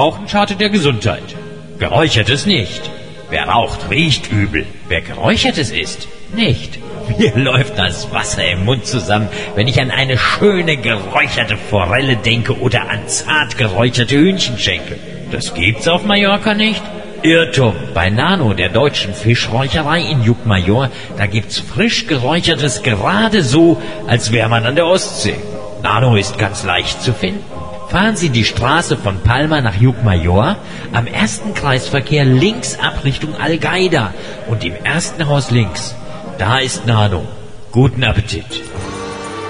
Rauchen schadet der Gesundheit. Geräuchertes nicht. Wer raucht, riecht übel. Wer Geräuchertes isst, nicht. Mir läuft das Wasser im Mund zusammen, wenn ich an eine schöne geräucherte Forelle denke oder an zart geräucherte Hühnchenschenkel. Das gibt's auf Mallorca nicht? Irrtum. Bei Nano, der deutschen Fischräucherei in Llucmajor, da gibt's frisch geräuchertes gerade so, als wäre man an der Ostsee. Nano ist ganz leicht zu finden. Fahren Sie die Straße von Palma nach Llucmajor, am ersten Kreisverkehr links ab Richtung Algaida und im ersten Haus links. Da ist Nano. Guten Appetit.